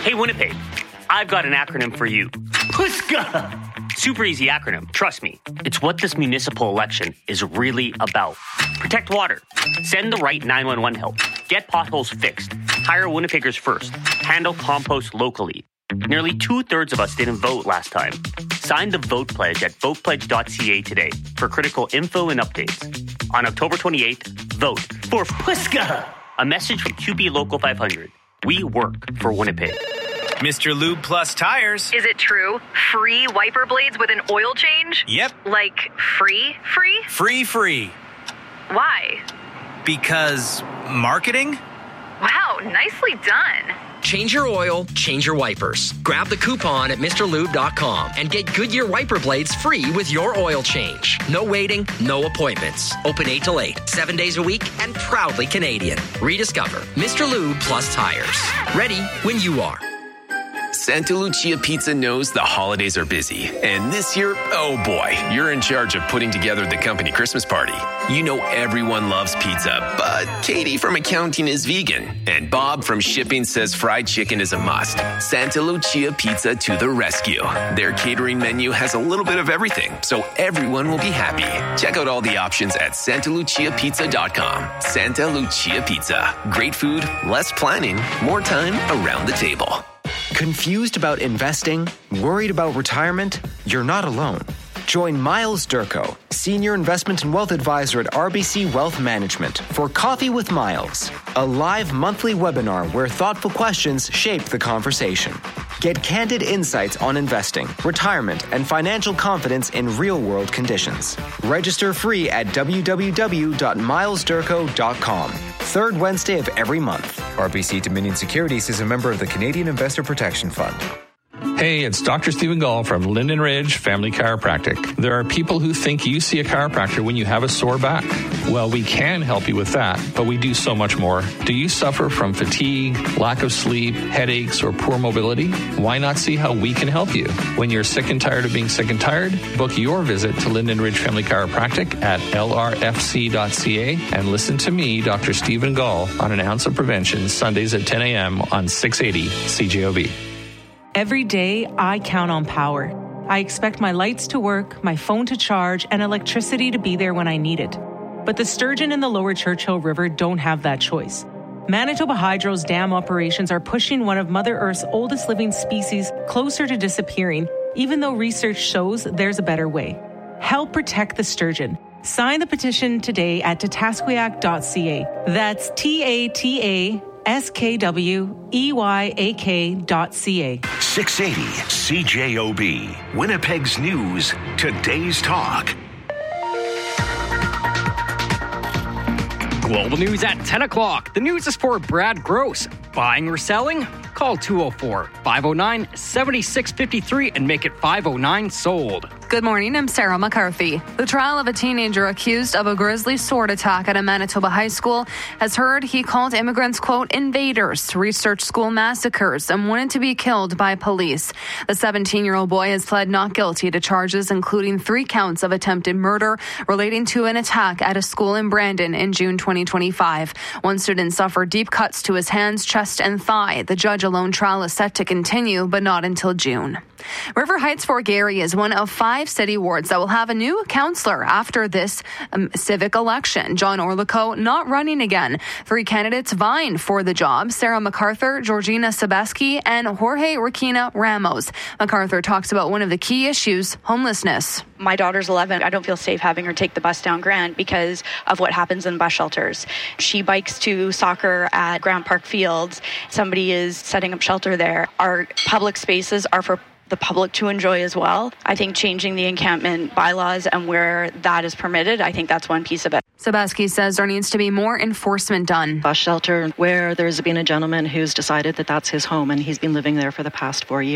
Hey, Winnipeg, I've got an acronym for you. PUSCA! Super easy acronym, trust me. It's what this municipal election is really about. Protect water. Send the right 911 help. Get potholes fixed. Hire Winnipeggers first. Handle compost locally. Nearly 2/3 of us didn't vote last time. Sign the vote pledge at votepledge.ca today for critical info and updates. On October 28th, vote for PUSCA! A message from QB Local 500. We work for Winnipeg. Mr. Lube Plus Tires. Is it true? Free wiper blades with an oil change? Yep. Like free? Free. Why? Because marketing? Wow, nicely done. Change your oil, change your wipers. Grab the coupon at MrLube.com and get Goodyear wiper blades free with your oil change. No waiting, no appointments. Open 8 till 8, 7 days a week, and proudly Canadian. Rediscover Mr. Lube Plus Tires. Ready when you are. Santa Lucia Pizza knows the holidays are busy. And this year, oh boy, you're in charge of putting together the company Christmas party. You know everyone loves pizza, but Katie from accounting is vegan. And Bob from shipping says fried chicken is a must. Santa Lucia Pizza to the rescue. Their catering menu has a little bit of everything, so everyone will be happy. Check out all the options at santaluciapizza.com. Santa Lucia Pizza. Great food, less planning, more time around the table. Confused about investing? Worried about retirement? You're not alone. Join Miles Durko, Senior Investment and Wealth Advisor at RBC Wealth Management, for Coffee with Miles, a live monthly webinar where thoughtful questions shape the conversation. Get candid insights on investing, retirement, and financial confidence in real-world conditions. Register free at www.milesdurko.com. Third Wednesday of every month. RBC Dominion Securities is a member of the Canadian Investor Protection Fund. Hey, it's Dr. Stephen Gall from Linden Ridge Family Chiropractic. There are people who think you see a chiropractor when you have a sore back. Well, we can help you with that, but we do so much more. Do you suffer from fatigue, lack of sleep, headaches, or poor mobility? Why not see how we can help you? When you're sick and tired of being sick and tired, book your visit to Linden Ridge Family Chiropractic at lrfc.ca and listen to me, Dr. Stephen Gall, on An Ounce of Prevention, Sundays at 10 a.m. on 680 CJOB. Every day, I count on power. I expect my lights to work, my phone to charge, and electricity to be there when I need it. But the sturgeon in the lower Churchill River don't have that choice. Manitoba Hydro's dam operations are pushing one of Mother Earth's oldest living species closer to disappearing, even though research shows there's a better way. Help protect the sturgeon. Sign the petition today at tatasquiac.ca. That's TATASKWEYAK.ca. 680 CJOB, Winnipeg's News, today's talk. Global news at 10 o'clock. The news is for Brad Gross. Buying or selling? Call 204-509-7653 and make it 509 sold. Good morning, I'm Sarah McCarthy. The trial of a teenager accused of a grisly sword attack at a Manitoba high school has heard he called immigrants, quote, invaders to research school massacres and wanted to be killed by police. The 17-year-old boy has pled not guilty to charges including 3 counts of attempted murder relating to an attack at a school in Brandon in June 2025. One student suffered deep cuts to his hands, chest, and thigh. The judge-alone trial is set to continue, but not until June. River Heights Fort Garry is one of 5 city wards that will have a new councillor after this civic election. John Orlico not running again. 3 candidates vying for the job: Sarah MacArthur, Georgina Sabeski, and Jorge Requena Ramos. MacArthur talks about one of the key issues: homelessness. My daughter's 11. I don't feel safe having her take the bus down Grant because of what happens in bus shelters. She bikes to soccer at Grant Park Fields. Somebody is setting up shelter there. Our public spaces are for the public to enjoy as well. I think changing the encampment bylaws and where that is permitted, I think that's one piece of it. Sabeski says there needs to be more enforcement done. Bus shelter where there's been a gentleman who's decided that that's his home and he's been living there for the past 4 years.